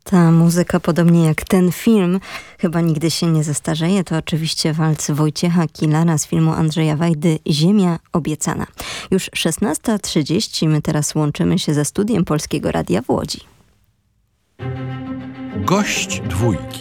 Ta muzyka, podobnie jak ten film, chyba nigdy się nie zestarzeje. To oczywiście walc Wojciecha Kilara z filmu Andrzeja Wajdy „Ziemia obiecana”. Już 16:30, my teraz łączymy się ze studiem Polskiego Radia w Łodzi. Gość dwójki.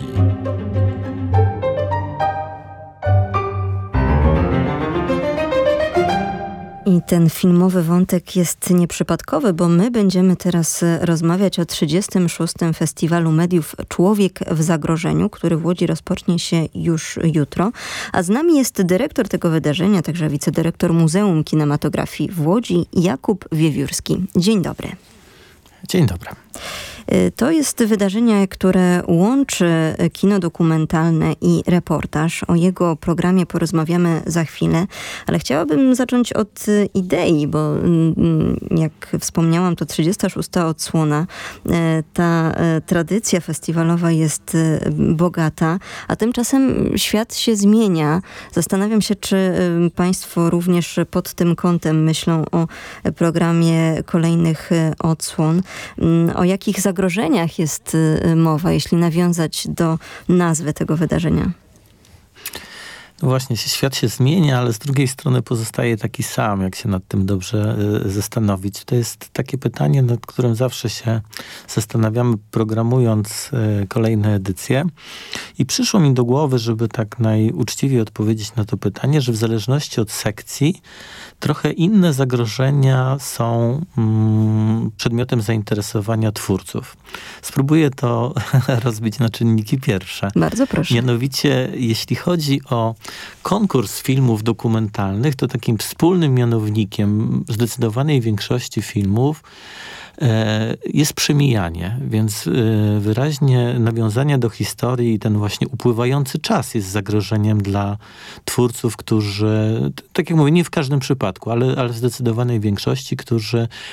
I ten filmowy wątek jest nieprzypadkowy, bo my będziemy teraz rozmawiać o 36. Festiwalu Mediów Człowiek w zagrożeniu, który w Łodzi rozpocznie się już jutro. A z nami jest dyrektor tego wydarzenia, także wicedyrektor Muzeum Kinematografii w Łodzi, Jakub Wiewiórski. Dzień dobry. Dzień dobry. To jest wydarzenie, które łączy kino dokumentalne i reportaż. O jego programie porozmawiamy za chwilę, ale chciałabym zacząć od idei, bo jak wspomniałam, to 36. odsłona. Ta tradycja festiwalowa jest bogata, a tymczasem świat się zmienia. Zastanawiam się, czy państwo również pod tym kątem myślą o programie kolejnych odsłon. O jakich zagrożeniach jest mowa, jeśli nawiązać do nazwy tego wydarzenia? No właśnie, świat się zmienia, ale z drugiej strony pozostaje taki sam, jak się nad tym dobrze zastanowić. To jest takie pytanie, nad którym zawsze się zastanawiamy, programując kolejne edycje. I przyszło mi do głowy, żeby tak najuczciwiej odpowiedzieć na to pytanie, że w zależności od sekcji trochę inne zagrożenia są przedmiotem zainteresowania twórców. Spróbuję to rozbić na czynniki pierwsze. Bardzo proszę. Mianowicie, jeśli chodzi o konkurs filmów dokumentalnych, to takim wspólnym mianownikiem zdecydowanej większości filmów jest przemijanie, więc wyraźnie nawiązanie do historii i ten właśnie upływający czas jest zagrożeniem dla twórców, którzy, tak jak mówię, nie w każdym przypadku, ale w zdecydowanej większości, którzy